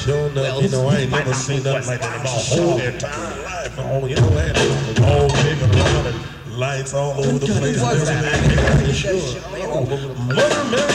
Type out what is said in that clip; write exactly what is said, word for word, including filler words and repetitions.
Sure enough, you know, I ain't never seen nothing like that in my whole entire life. Oh, you know, had all big and around and lights all over the place. And everything. Sure. Oh, Mother Mary.